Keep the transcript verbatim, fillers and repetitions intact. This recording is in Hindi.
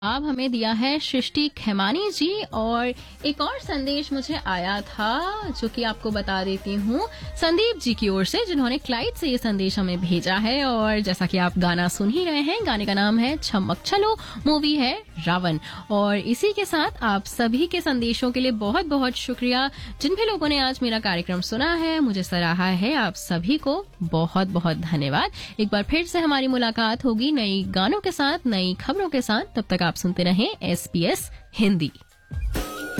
अब हमें दिया है सृष्टि खेमानी जी। और एक और संदेश मुझे आया था जो कि आपको बता देती हूँ, संदीप जी की ओर से, जिन्होंने क्लाइड से ये संदेश हमें भेजा है। और जैसा कि आप गाना सुन ही रहे हैं, गाने का नाम है छमक छलो, मूवी है रावण। और इसी के साथ आप सभी के संदेशों के लिए बहुत बहुत शुक्रिया। जिन भी लोगों ने आज मेरा कार्यक्रम सुना है, मुझे सराहा है, आप सभी को बहुत बहुत धन्यवाद। एक बार फिर से हमारी मुलाकात होगी नई गानों के साथ, नई खबरों के साथ। तब तक आप सुनते रहें एस बी एस हिंदी।